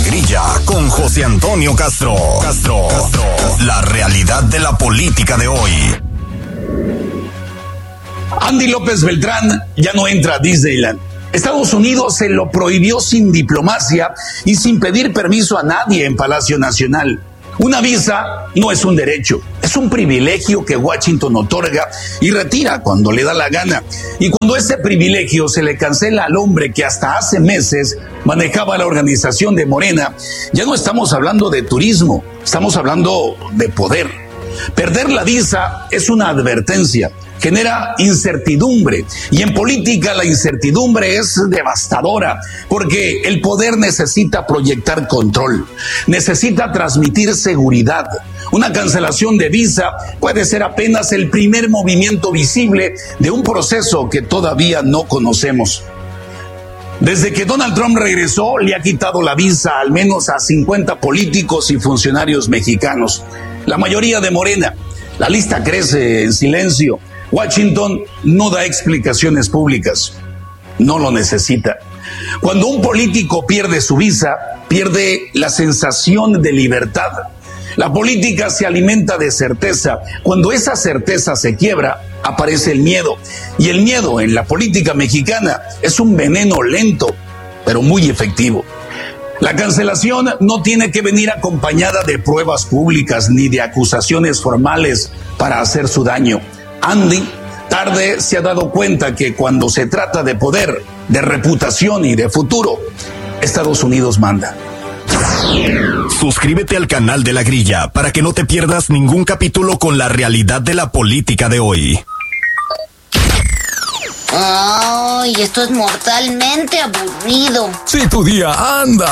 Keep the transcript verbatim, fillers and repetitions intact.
Grilla con José Antonio Castro. Castro. Castro. La realidad de la política de hoy. Andy López Beltrán ya no entra a Disneyland. Estados Unidos se lo prohibió sin diplomacia y sin pedir permiso a nadie en Palacio Nacional. Una visa no es un derecho, es un privilegio que Washington otorga y retira cuando le da la gana. Y cuando ese privilegio se le cancela al hombre que hasta hace meses manejaba la organización de Morena, ya no estamos hablando de turismo, estamos hablando de poder. Perder la visa es una advertencia, genera incertidumbre, y en política la incertidumbre es devastadora, porque el poder necesita proyectar control, necesita transmitir seguridad. Una cancelación de visa puede ser apenas el primer movimiento visible de un proceso que todavía no conocemos. Desde que Donald Trump regresó, le ha quitado la visa al menos a cincuenta políticos y funcionarios mexicanos, la mayoría de Morena. La lista crece en silencio. Washington no da explicaciones públicas, no lo necesita. Cuando un político pierde su visa, pierde la sensación de libertad. La política se alimenta de certeza. Cuando esa certeza se quiebra, aparece el miedo. Y el miedo en la política mexicana es un veneno lento, pero muy efectivo. La cancelación no tiene que venir acompañada de pruebas públicas ni de acusaciones formales para hacer su daño. Andy tarde se ha dado cuenta que cuando se trata de poder, de reputación y de futuro, Estados Unidos manda. Suscríbete al canal de La Grilla para que no te pierdas ningún capítulo con la realidad de la política de hoy. Ay, esto es mortalmente aburrido. Si tu día anda